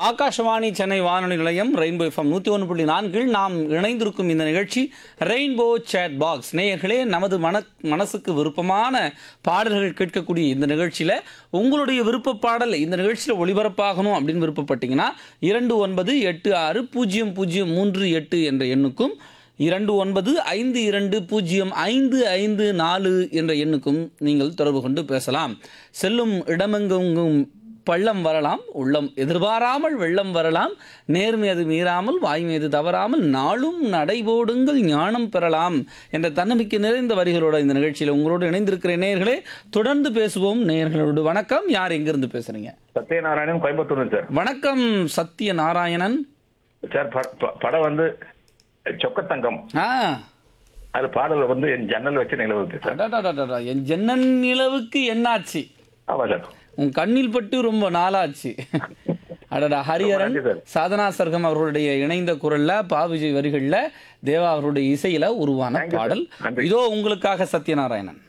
ஆகாஷவாணி சென்னை வானொலி நிலையம் rainbow FM 101.4 நாம் இணைந்திருக்கும் இந்த நிகழ்ச்சி ரெயின்போ சேட் பாக்ஸ். நேயர்களே, நமது மனசுக்கு விருப்பமான பாடல்கள் கேட்கக்கூடிய இந்த நிகழ்ச்சியில் உங்களுடைய விருப்ப பாடல் இந்த நிகழ்ச்சியில் ஒளிபரப்பாகணும் அப்படின்னு விருப்பப்பட்டீங்கன்னா 29860038 என்ற எண்ணுக்கும் 2952055554 என்ற எண்ணுக்கும் நீங்கள் தொடர்பு கொண்டு பேசலாம். செல்லும் இடமெங்கும் பள்ளம் வரலாம், உள்ளம் எதிர்பாராமல் வெள்ளம் வரலாம், நேர்மை அது மீறாமல் வாய்மை அது தவறாமல் நாளும் நடைபோடுங்கள் ஞானம் பெறலாம் என்ற தன்னம்பிக்கை நிறைந்த வரிகளோட இந்த நிகழ்ச்சியில் உங்களோடு இணைந்திருக்கிற நேயர்களே, தொடர்ந்து பேசுவோம். நேயர்களோடு வணக்கம். யார் எங்கிருந்து பேசுறீங்க? சத்யநாராயணன், கோயம்புத்தூர் சார். வணக்கம் சத்யநாராயணன் சார். படம் சொக்கத்தங்கம். அது பாடல் என் ஜன்னல் வச்சு நிலவுக்கு சார். என் ஜன்னல் நிலவுக்கு என்னாச்சு? ஆமா சார். உன் கண்ணில் பட்டு ரொம்ப நாளாச்சு. அடடா. ஹரிஹரன், சாதனா சர்கம் அவர்களுடைய இணைந்த குரல்ல, பாவிஜய் வரிகள்ல, தேவா அவருடைய இசையில உருவான பாடல் இதோ உங்களுக்காக. சத்யநாராயணன்.